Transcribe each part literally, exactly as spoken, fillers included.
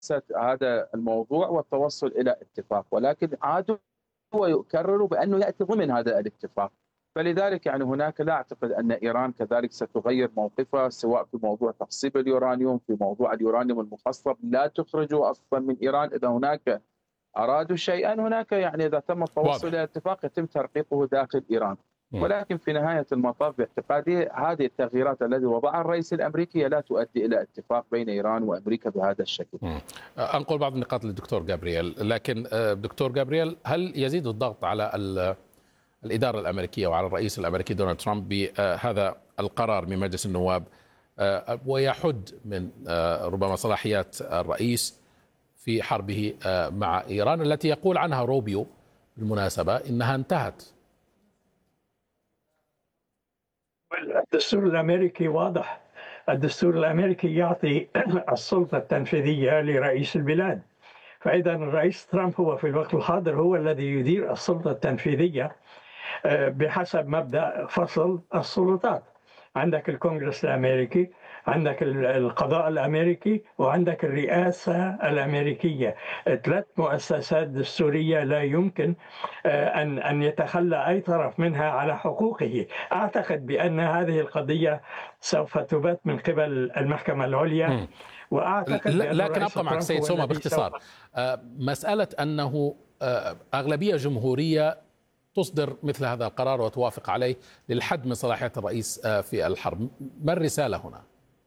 هذا الموضوع والتوصل إلى اتفاق، ولكن عادوا ويكرروا بأنه يأتي ضمن هذا الاتفاق. فلذلك يعني هناك لا أعتقد أن إيران كذلك ستغير موقفها، سواء في موضوع تخصيب اليورانيوم، في موضوع اليورانيوم المخصب لا تخرجه أصلا من إيران. إذا هناك أرادوا شيئا، هناك يعني إذا تم التوصل إلى اتفاق يتم ترقيقه داخل إيران. ولكن في نهاية المطاف باعتقادي هذه التغييرات التي وضعها الرئيس الأمريكي لا تؤدي إلى اتفاق بين إيران وأمريكا بهذا الشكل. أنقل بعض النقاط للدكتور جابرييل، لكن دكتور جابرييل، هل يزيد الضغط على الإدارة الأمريكية وعلى الرئيس الأمريكي دونالد ترامب بهذا القرار من مجلس النواب ويحد من ربما صلاحيات الرئيس في حربه مع إيران التي يقول عنها روبيو بالمناسبة إنها انتهت؟ الدستور الأمريكي واضح. الدستور الأمريكي يعطي السلطة التنفيذية لرئيس البلاد، فإذا الرئيس ترامب هو في الوقت الحاضر هو الذي يدير السلطة التنفيذية بحسب مبدأ فصل السلطات. عندك الكونغرس الأمريكي، عندك القضاء الأمريكي، وعندك الرئاسة الأمريكية. ثلاث مؤسسات دستورية لا يمكن أن أن يتخلى أي طرف منها على حقوقه. أعتقد بأن هذه القضية سوف تبات من قبل المحكمة العليا. وأعتقد لكن أبقى معك سيد سوما باختصار، مسألة أنه أغلبية جمهورية تصدر مثل هذا القرار وتوافق عليه للحد من صلاحية الرئيس في الحرب، ما الرسالة هنا؟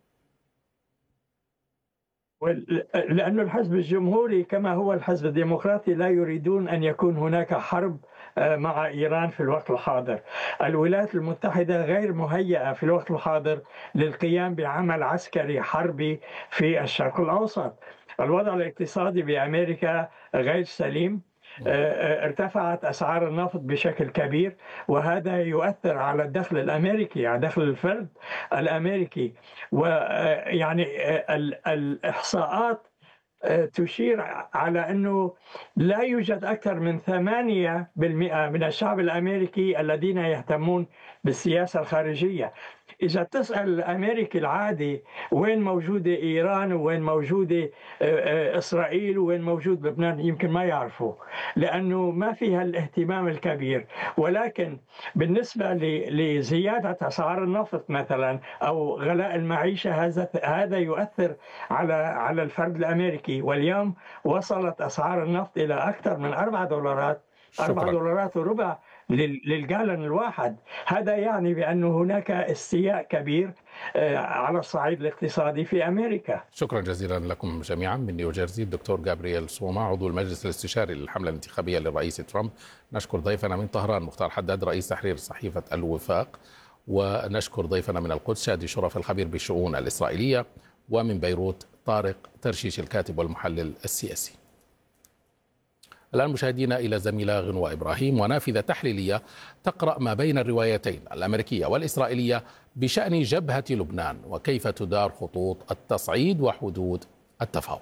لأن الحزب الجمهوري كما هو الحزب الديمقراطي لا يريدون أن يكون هناك حرب مع إيران في الوقت الحاضر. الولايات المتحدة غير مهيئة في الوقت الحاضر للقيام بعمل عسكري حربي في الشرق الأوسط. الوضع الاقتصادي بأمريكا غير سليم، ارتفعت أسعار النفط بشكل كبير، وهذا يؤثر على الدخل الأمريكي، على دخل الفرد الأمريكي. ويعني الإحصاءات تشير على أنه لا يوجد أكثر من ثمانية بالمئة من الشعب الأمريكي الذين يهتمون بالسياسة الخارجية. إذا تسأل الأمريكي العادي وين موجودة إيران وين موجودة إسرائيل وين موجود لبنان، يمكن ما يعرفوا لأنه ما فيها الاهتمام الكبير. ولكن بالنسبة لزيادة أسعار النفط مثلا أو غلاء المعيشة، هذا هذا يؤثر على على الفرد الأمريكي. واليوم وصلت أسعار النفط إلى أكثر من أربعة دولارات، أربعة دولارات وربع للجالن الواحد. هذا يعني بأن هناك استياء كبير على الصعيد الاقتصادي في أمريكا. شكرا جزيلا لكم جميعا من نيوجيرسي الدكتور جابرييل سوما عضو المجلس الاستشاري للحملة الانتخابية للرئيس ترامب. نشكر ضيفنا من طهران مختار حداد رئيس تحرير صحيفة الوفاق، ونشكر ضيفنا من القدس شادي شرف الخبير بالشؤون الإسرائيلية، ومن بيروت طارق ترشيش الكاتب والمحلل السياسي. الآن مشاهدينا إلى زميلة غنوة إبراهيم ونافذة تحليلية تقرأ ما بين الروايتين الأمريكية والإسرائيلية بشأن جبهة لبنان وكيف تدار خطوط التصعيد وحدود التفاوض.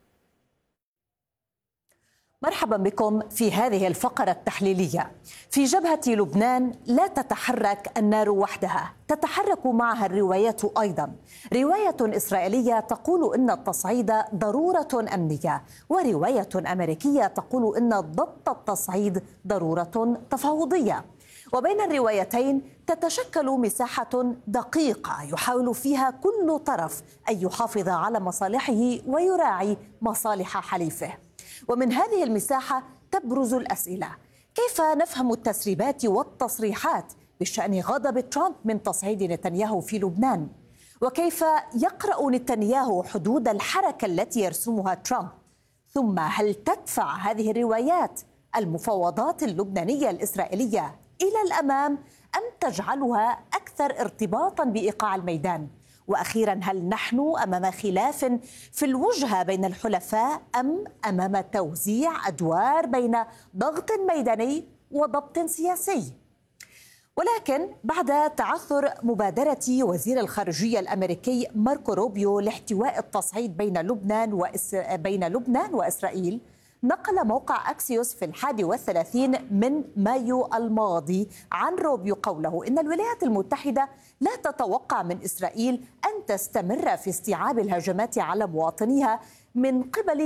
مرحبا بكم في هذه الفقرة التحليلية. في جبهة لبنان لا تتحرك النار وحدها، تتحرك معها الروايات أيضا. رواية إسرائيلية تقول إن التصعيد ضرورة أمنية، ورواية أمريكية تقول إن ضبط التصعيد ضرورة تفاوضية. وبين الروايتين تتشكل مساحة دقيقة يحاول فيها كل طرف أن يحافظ على مصالحه ويراعي مصالح حليفه. ومن هذه المساحة تبرز الأسئلة: كيف نفهم التسريبات والتصريحات بشأن غضب ترامب من تصعيد نتنياهو في لبنان؟ وكيف يقرأ نتنياهو حدود الحركة التي يرسمها ترامب؟ ثم هل تدفع هذه الروايات المفاوضات اللبنانية الإسرائيلية إلى الأمام أم تجعلها أكثر ارتباطا بإيقاع الميدان؟ وأخيرا، هل نحن أمام خلاف في الوجهة بين الحلفاء أم أمام توزيع أدوار بين ضغط ميداني وضبط سياسي؟ ولكن بعد تعثر مبادرة وزير الخارجية الأمريكي ماركو روبيو لاحتواء التصعيد بين لبنان وإس... بين لبنان وإسرائيل، نقل موقع أكسيوس في الحادي والثلاثين من مايو الماضي عن روبيو قوله إن الولايات المتحدة لا تتوقع من إسرائيل أن تستمر في استيعاب الهجمات على مواطنيها من قبل